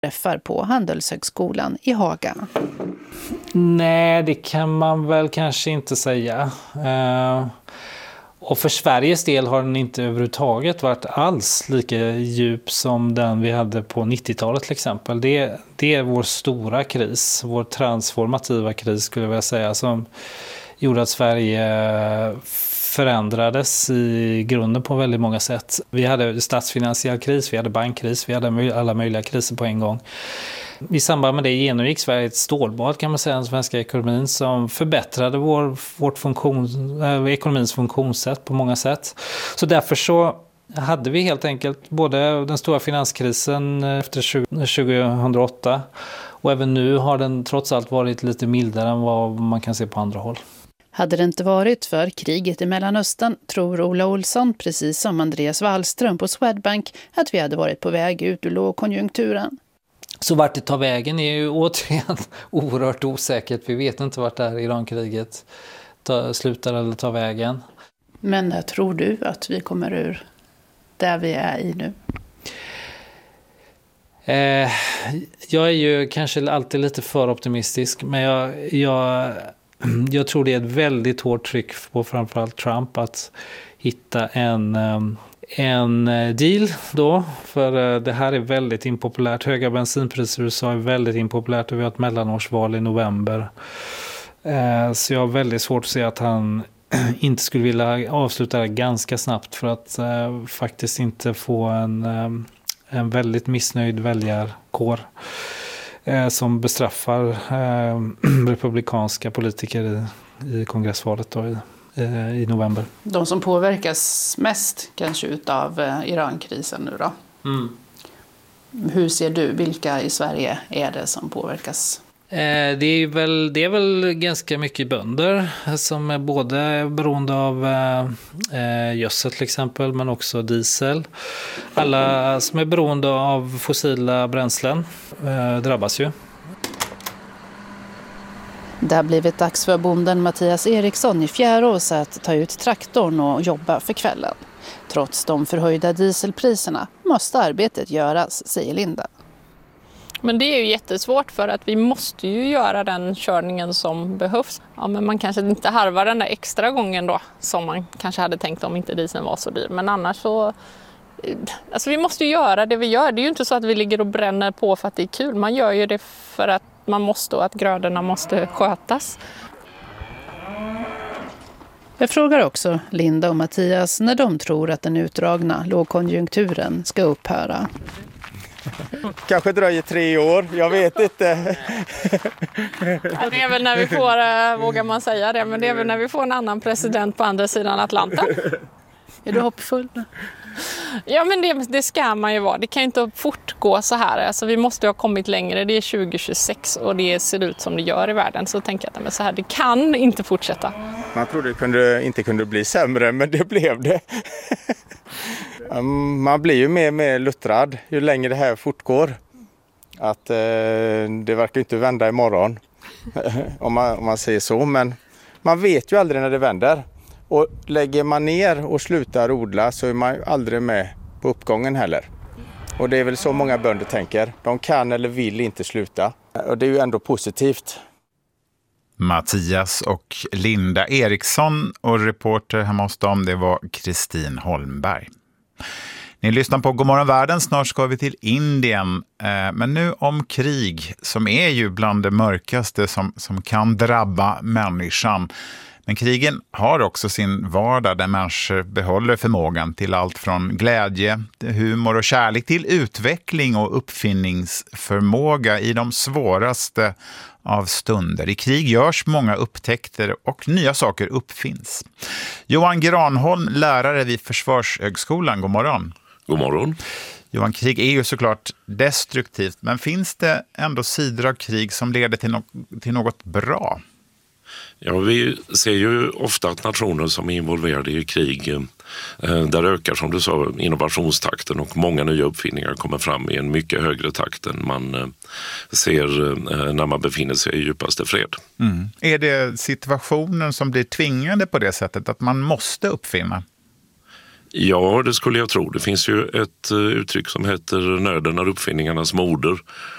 träffar på Handelshögskolan i Haga. Nej, det kan man väl kanske inte säga. Och för Sveriges del har den inte överhuvudtaget varit alls lika djup som den vi hade på 90-talet till exempel. Det är vår stora kris, vår transformativa kris skulle jag vilja säga, som gjorde att Sverige förändrades i grunden på väldigt många sätt. Vi hade statsfinansiell kris, vi hade bankkris, vi hade alla möjliga kriser på en gång. I samband med det genomgick Sverige ett stålbad kan man säga, den svenska ekonomin, som förbättrade ekonomins funktionssätt på många sätt. Så därför så hade vi helt enkelt både den stora finanskrisen efter 2008 och även nu har den trots allt varit lite mildare än vad man kan se på andra håll. Hade det inte varit för kriget i Mellanöstern tror Ola Olsson, precis som Andreas Wallström på Swedbank, att vi hade varit på väg ut ur lågkonjunkturen. Så vart det tar vägen är ju återigen oerhört osäkert. Vi vet inte vart det här Irankriget slutar eller tar vägen. Men när tror du att vi kommer ur där vi är i nu? Jag är ju kanske alltid lite för optimistisk, men jag tror det är ett väldigt hårt tryck på framförallt Trump att hitta en deal då, för det här är väldigt impopulärt. Höga bensinpriser i USA är väldigt impopulärt och vi har ett mellanårsval i november. Så jag har väldigt svårt att se att han inte skulle vilja avsluta det ganska snabbt för att faktiskt inte få en väldigt missnöjd väljarkår som bestraffar republikanska politiker i kongressvalet då i november. De som påverkas mest kanske utav Irankrisen nu då? Mm. Hur ser du, vilka i Sverige är det som påverkas? Det är väl ganska mycket bönder som är både beroende av gödsel till exempel, men också diesel. Alla som är beroende av fossila bränslen drabbas ju. Det har blivit dags för bonden Mattias Eriksson i Fjärås att ta ut traktorn och jobba för kvällen. Trots de förhöjda dieselpriserna måste arbetet göras, säger Linda. Men det är ju jättesvårt för att vi måste ju göra den körningen som behövs. Ja, men man kanske inte harvar den där extra gången då som man kanske hade tänkt om inte dieseln var så dyr. Men annars så... Alltså vi måste ju göra det vi gör. Det är ju inte så att vi ligger och bränner på för att det är kul. Man gör ju det för att man måste och att grödorna måste skötas. Jag frågar också Linda och Mattias när de tror att den utdragna lågkonjunkturen ska upphöra. Kanske dröjer 3 år, jag vet inte. Det är väl när vi får, vågar man säga det, men det är väl när vi får en annan president på andra sidan Atlanten. Är du hoppfull? Ja, men det ska man ju vara. Det kan ju inte fortgå så här. Alltså, vi måste ha kommit längre. Det är 2026 och det ser ut som det gör i världen. Så tänker jag att så här, det kan inte fortsätta. Man trodde det inte kunde bli sämre, men det blev det. Man blir ju mer luttrad ju längre det här fortgår. Att det verkar inte vända imorgon, om man säger så. Men man vet ju aldrig när det vänder. Och lägger man ner och slutar odla så är man ju aldrig med på uppgången heller. Och det är väl så många bönder tänker. De kan eller vill inte sluta. Och det är ju ändå positivt. Mattias och Linda Eriksson och reporter hemma hos dem, det var Kristin Holmberg. Ni lyssnar på Godmorgon Världen, snart ska vi till Indien. Men nu om krig som är ju bland det mörkaste som kan drabba människan. Men krigen har också sin vardag där människor behåller förmågan till allt från glädje, humor och kärlek till utveckling och uppfinningsförmåga i de svåraste av stunder. I krig görs många upptäckter och nya saker uppfinns. Johan Granholm, lärare vid Försvarshögskolan, god morgon. God morgon. Johan, krig är ju såklart destruktivt, men finns det ändå sidor av krig som leder till något bra? Ja, vi ser ju ofta att nationer som är involverade i krig, där ökar som du sa innovationstakten och många nya uppfinningar kommer fram i en mycket högre takt än man ser när man befinner sig i djupaste fred. Mm. Är det situationen som blir tvingande på det sättet att man måste uppfinna? Ja, det skulle jag tro. Det finns ju ett uttryck som heter nöden är uppfinningarnas moder.